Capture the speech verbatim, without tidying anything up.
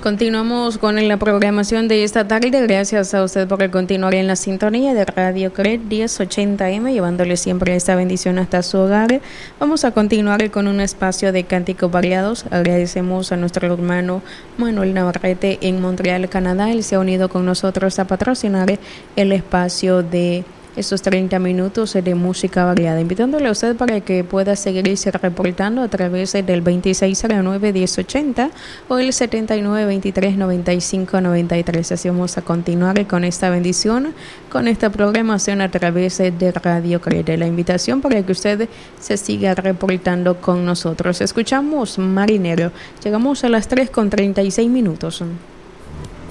Continuamos con la programación de esta tarde. Gracias a usted por continuar en la sintonía de Radio Cred diez ochenta eme, llevándole siempre esta bendición hasta su hogar. Vamos a continuar con un espacio de cánticos variados. Agradecemos a nuestro hermano Manuel Navarrete en Montreal, Canadá. Él se ha unido con nosotros a patrocinar el espacio de estos treinta minutos de música variada, invitándole a usted para que pueda seguirse reportando a través del veintiséis cero nueve diez ochenta o el setenta y nueve veintitrés noventa y cinco noventa y tres. Así vamos a continuar con esta bendición, con esta programación a través de Radio Cred. La invitación para que usted se siga reportando con nosotros. Escuchamos Marinero. Llegamos a las tres con treinta y seis minutos.